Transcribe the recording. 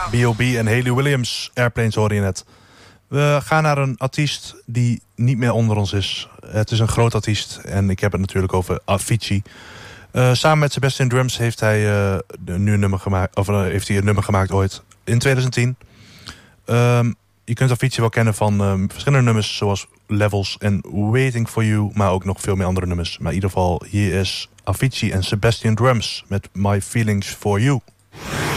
B.O.B. en Hayley Williams, Airplanes hoorde je net. We gaan naar een artiest die niet meer onder ons is. Het is een groot artiest en ik heb het natuurlijk over Avicii. Samen met Sebastian Drums heeft hij een nummer gemaakt ooit in 2010. Je kunt Avicii wel kennen van verschillende nummers zoals Levels en Waiting for You, maar ook nog veel meer andere nummers. Maar in ieder geval, hier is Avicii en Sebastian Drums met My Feelings for You.